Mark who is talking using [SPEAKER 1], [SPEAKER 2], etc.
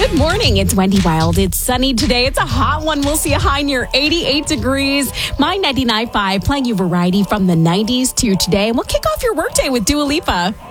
[SPEAKER 1] Good morning. It's Wendy Wild. It's sunny today. It's a hot one. We'll see a high near 88 degrees. My 99.5 playing you variety from the 90s to today. And we'll kick off your workday with Dua Lipa.